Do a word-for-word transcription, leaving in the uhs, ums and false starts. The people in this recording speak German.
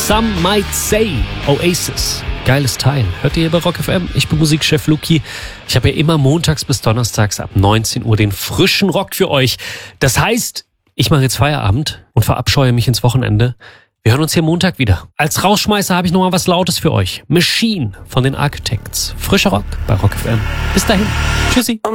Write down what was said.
Some Might Say, Oasis. Geiles Teil. Hört ihr hier bei Rock F M? Ich bin Musikchef Luki. Ich habe ja immer montags bis donnerstags ab neunzehn Uhr den frischen Rock für euch. Das heißt, ich mache jetzt Feierabend und verabscheue mich ins Wochenende. Wir hören uns hier Montag wieder. Als Rausschmeißer habe ich nochmal was Lautes für euch. Machine von den Architects. Frischer Rock bei Rock F M. Bis dahin. Tschüssi.